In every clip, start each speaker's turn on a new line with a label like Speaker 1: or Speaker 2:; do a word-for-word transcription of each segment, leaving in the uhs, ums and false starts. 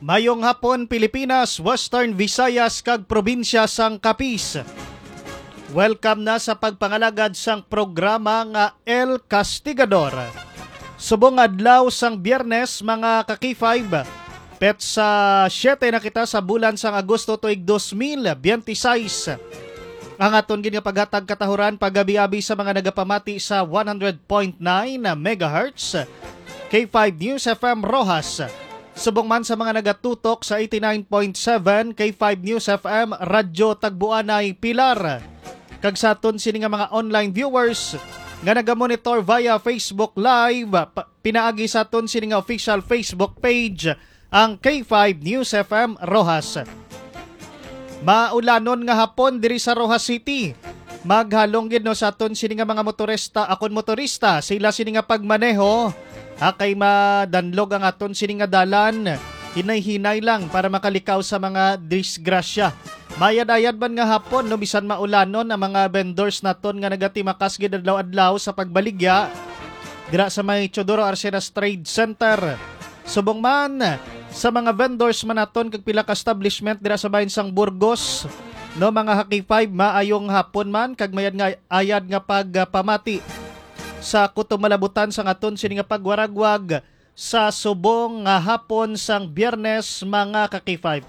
Speaker 1: Mayong hapon Pilipinas, Western Visayas kag probinsya sang Capiz. Welcome na sa pagpangalagad sang programa nga El Castigador. Subong adlaw sang Biyernes mga ka-K five, pet sa siyete na kita sa bulan sang Agosto tuig two thousand twenty-six. Ang aton gini paghatag katahuran pagabi-abi sa mga nagapamati sa one hundred point nine megahertz K five News F M Rojas. Subong man sa mga nagatutok sa eighty-nine point seven K five News F M Radyo Tagbuanay Pilar. Kag sa aton sini nga mga online viewers nga nagamonitor via Facebook Live, pinaagi sa aton sini nga official Facebook page ang K five News F M Rojas. Maulanon nga hapon diri sa Rojas City. Maghalong gid no sa aton sini nga mga motorista, akon motorista, sila sini nga pagmaneho. Akay madanlog ang aton sini nga dalan, hinay-hinay lang para makalikaw sa mga disgrasya. Mayad-ayad man nga hapon no bisan maulanon ang mga vendors naton nga nagatimakas gid adlaw-adlaw sa pagbaligya dira sa may Teodoro Arceras Trade Center. Subong man sa mga vendors man naton kag pila ka establishment dira sa bahin sang Burgos, no mga K five, maayong hapon man kag mayad nga ayad nga pagpamati sa kutumalabutan sang aton sini nga pagwaragwag sa subong nga hapon sang Biyernes mga ka-K five.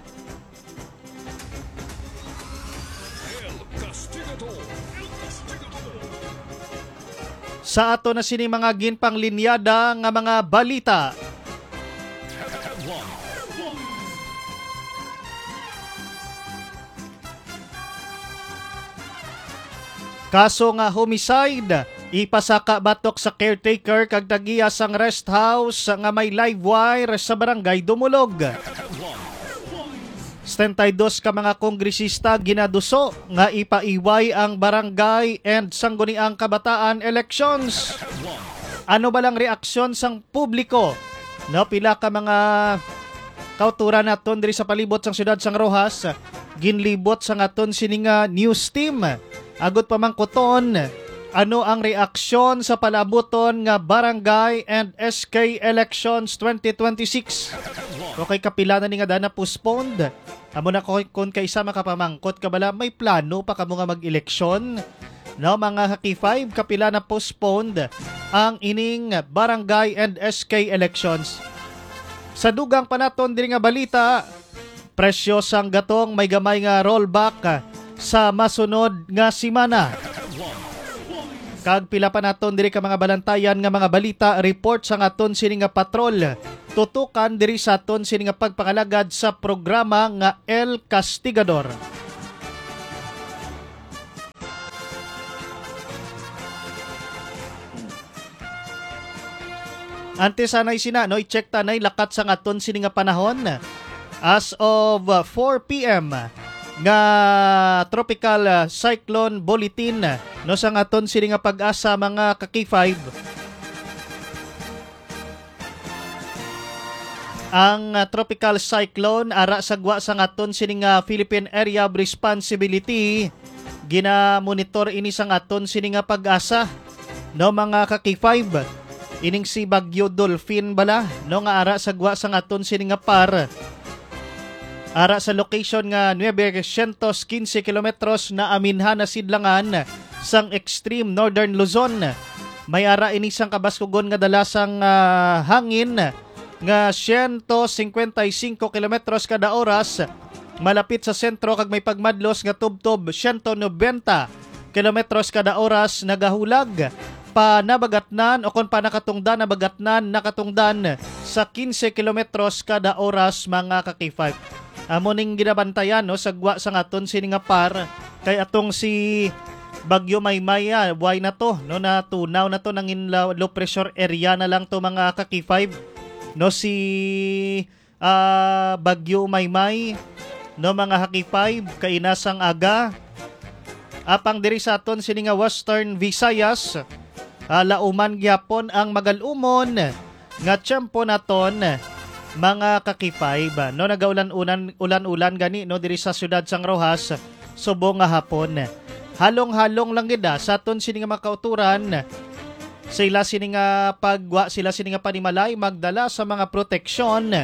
Speaker 1: Sa ato na sini mga ginpanglinyada nga mga balita. Kaso nga homicide, ipasaka batok sa caretaker kag tagiya sang rest house nga may live wire sa barangay Dumulog. setenta y dos ka mga kongresista ginaduso nga ipaiway ang barangay and sangguniang kabataan elections. Ano ba lang reaksyon sang publiko? No, pila ka mga kauturan naton diri sa palibot sang siyudad sang Rojas, ginlibot sang aton sini nga news team. Agot pa man kuton, ano ang reaksyon sa palabuton nga barangay and S K elections twenty twenty-six? Okay, kapila na ni nga dana postponed. Amo na ko kung kaysa makapamangkot ka bala, may plano pa kamo nga mag-eleksyon? No, mga K five, kapila na postponed ang ining barangay and S K elections. Sa dugang panaton diri nga balita, presyo sang gatong may gamay nga rollback sa masunod nga simana. Kag pila pa naton diri ka mga balantayan nga mga balita, report sa aton sini nga patrol. Tutukan diri sa aton sini nga pagpangalagad sa programa nga El Castigador. Ante sanay sina no i-check tanay lakat sa aton sini nga panahon. As of four p.m. nga tropical cyclone bulletin no sa aton sini nga pag-asa mga ka-K five. Ang uh, tropical cyclone ara sagwa sa aton sini nga Philippine Area of Responsibility, gina-monitor ini sa aton sini nga pag-asa no mga ka-K five. Ining si Bagyo Dolphin bala no nga ara sagwa sa aton sini nga par. Ara sa location nga nine hundred fifteen kilometros na aminhan na sidlangan sang extreme northern Luzon. May ara ini sang kabaskugon nga dalasang uh, hangin nga one hundred fifty-five kilometros kada oras malapit sa sentro kag may pagmadlos nga tubtob one hundred ninety kilometros kada oras nagahulag pa nabagatnan o kon pa nakatungdan nabagatnan nakatungdan sa fifteen kilometros kada oras mga ka-K five. Amo ning ginabantayan no sagwa sa aton sini nga par kay atong si Bagyo Maymay, buhay na to no, na tunaw na to nangin low pressure area na lang to mga ka-K five. No si uh, Bagyo Maymay no mga K five kainasang aga apang diri sa aton sini nga Western Visayas, uh, lauman gyapon ang magalumon nga tiyempo naton mga ka-K five. No nagaulan-ulan ulan-ulan gani no diri sa siyudad sang Rojas subong nga hapon. Halong-halong lang gid sa aton sini nga makauturan Sila sini nga pagwa, sila sini nga panimalay magdala sa mga proteksyon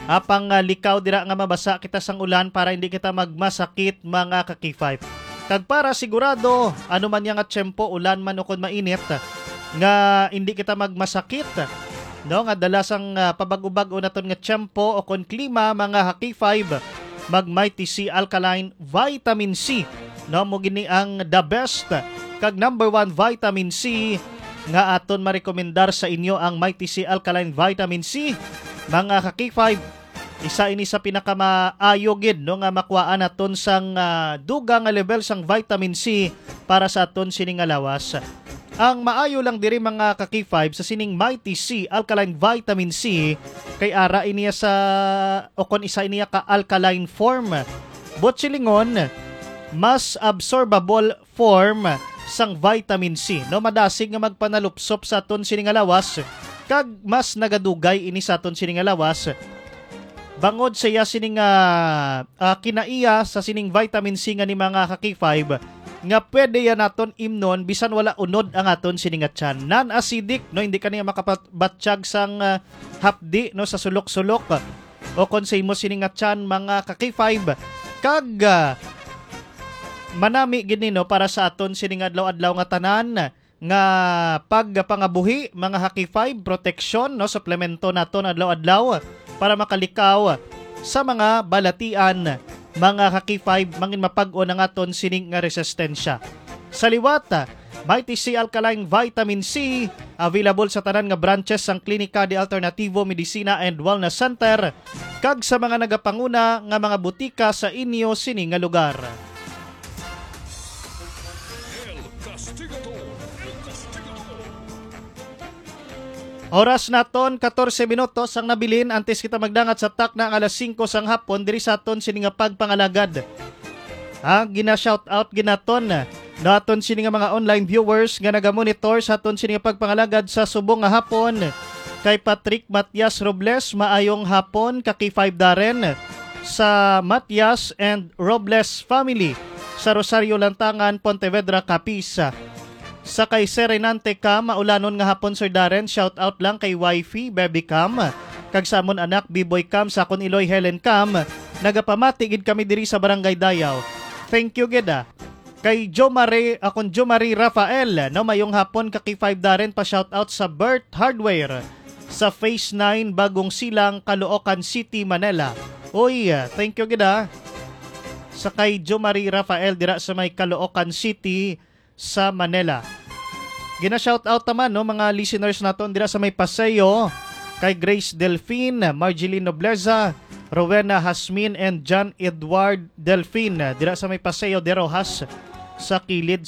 Speaker 1: apang uh, likaw dira nga mabasa kita sang ulan para hindi kita magmasakit mga ka-K five. Kag para sigurado ano man yang nga tiyempo ulan man ukon mainit nga hindi kita magmasakit no nga dalasang uh, pabag-ubag naton nga tiyempo o kon klima mga ka-K five mag Mighty C Alkaline Vitamin C no mo gini ang the best kag number one vitamin C nga aton marekomendar sa inyo ang Mighty C Alkaline Vitamin C mga ka-K five. Isa ini sa pinakamaayo gid no nga makuhaan naton sang uh, dugang nga level sang vitamin C para sa aton sining nga lawas. Ang maayo lang diri mga ka-K five sa sining Mighty C Alkaline Vitamin C kay ara iniya sa o kon isa iniya ka alkaline form. Botsilingon mas absorbable form sang vitamin C no madasig nga magpanalupsop sa aton sining nga lawas kag mas nagadugay ini sa aton sining nga lawas. Bangod siya sining uh, uh, kinaiya sa sining vitamin C nga ni mga ka-K five nga pwede yan naton imnon bisan wala unod ang aton sining nga tiyan. Non-acidic no hindi kaniya makabatsyag sang uh, hapdi no sa sulok-sulok o konsay mo sining nga tiyan mga ka-K five kag uh, manami gini no para sa aton sining adlaw-adlaw nga tanan nga pagpangabuhi mga ka-K five protection no suplemento naton adlaw-adlaw para makalikaw sa mga balatian mga ka-K five mangin mapag-o ng aton sining nga resistensya. Sa liwat, Mighty C Alkaline Vitamin C available sa tanan nga branches sang Klinika de Alternativo Medicina and Wellness Center kag sa mga nagapanguna nga mga butika sa inyo sining nga lugar. Oras naton fourteen minutos ang nabilin antes kita magdangat sa tak na alas five sang hapon diri sa aton sini nga pagpangalagad. Ah, gina-shout out ginaton na aton sini nga mga online viewers nga naga-monitor sa aton sini nga pagpangalagad sa subong nga hapon. Kay Patrick Matias Robles, maayong hapon ka-K five Darren sa Matias and Robles family sa Rosario Lantangan, Pontevedra, Capiz. Sa kay Serenante Cam, maulanon nga hapon Sir Darren, shout out lang kay Wifey, Baby Cam, kag sa amon anak Biboy Cam, sa akon Iloy Helen Cam, nagapamatigid kami diri sa Barangay Dayaw. Thank you gid ah. Kay Jo Marie, akon Jo Marie Rafael, no mayong hapon ka-K five Darren, pa shout out sa Bert Hardware sa Phase nine Bagong Silang, Caloocan City, Manila. Uy, thank you gid ah. Sa kay Jo Marie Rafael dira sa may Caloocan City sa Manila. Gina-shout out naman no mga listeners naton dira sa may Paseo kay Grace Delphine, Marjeline Nobleza, Rowena Hasmin and John Edward Delphine dira sa may Paseo de Rojas sa kilid